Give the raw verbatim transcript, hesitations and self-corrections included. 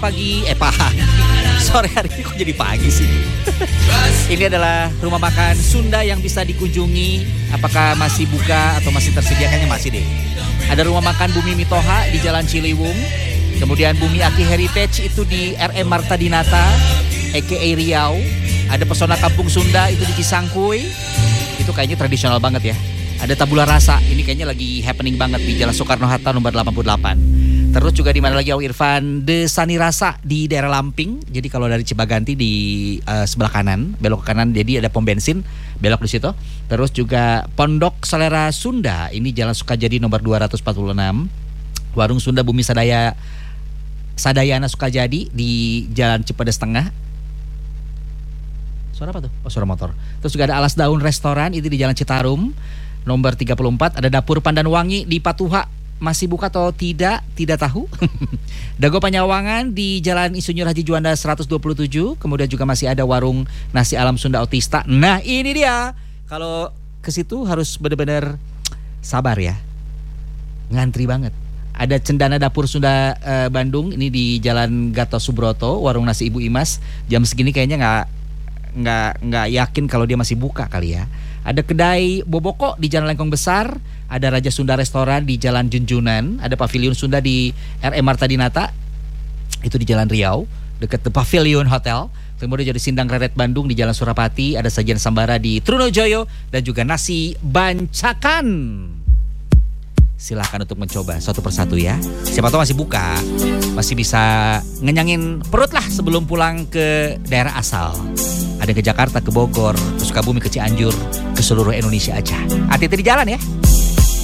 pagi, eh pagi, sore hari ini kok jadi pagi sih? Ini adalah rumah makan Sunda yang bisa dikunjungi. Apakah masih buka atau masih tersedia? Kayaknya masih deh. Ada rumah makan Bumi Mitoha di Jalan Ciliwung. Kemudian Bumi Aki Heritage itu di R M Marta Dinata, A K A Riau. Ada Pesona Kampung Sunda itu di Cisangkuy. Itu kayaknya tradisional banget ya. Ada Tabula Rasa, ini kayaknya lagi happening banget di Jalan Soekarno-Hatta nomor delapan puluh delapan. Terus juga di mana lagi Om Irfan, The Sani Rasa di daerah Lamping. Jadi kalau dari Cibaganti di uh, sebelah kanan, belok ke kanan, jadi ada pom bensin, belok di situ. Terus juga Pondok Selera Sunda, ini Jalan Sukajadi nomor dua ratus empat puluh enam. Warung Sunda Bumi Sadaya Sadayana Sukajadi di Jalan Cipedes Tengah. Suara apa tuh? Oh, suara motor. Terus juga ada Alas Daun Restoran, itu di Jalan Citarum nomor tiga puluh empat. Ada Dapur Pandan Wangi di Patuha, masih buka atau tidak? Tidak tahu. Dago Panyawangan di Jalan Insinyur Haji Juanda seratus dua puluh tujuh. Kemudian juga masih ada Warung Nasi Alam Sunda Otista. Nah ini dia, kalau ke situ harus benar-benar sabar ya, ngantri banget. Ada Cendana Dapur Sunda eh, Bandung, ini di Jalan Gatot Subroto, Warung Nasi Ibu Imas. Jam segini kayaknya nggak nggak nggak yakin kalau dia masih buka kali ya. Ada kedai Boboko di Jalan Lengkong Besar, ada Raja Sunda Restoran di Jalan Junjunan, ada Pavilion Sunda di R M Marta Dinata, itu di Jalan Riau, dekat The Pavilion Hotel. Kemudian jadi Sindang Reret Bandung di Jalan Surapati, ada Sajian Sambara di Trunojoyo, dan juga Nasi Bancakan. Silahkan untuk mencoba satu persatu ya. Siapa tahu masih buka, masih bisa ngenyangin perut lah sebelum pulang ke daerah asal. Ada ke Jakarta, ke Bogor, ke Sukabumi, ke Cianjur, ke seluruh Indonesia aja. Hati-hati di jalan ya.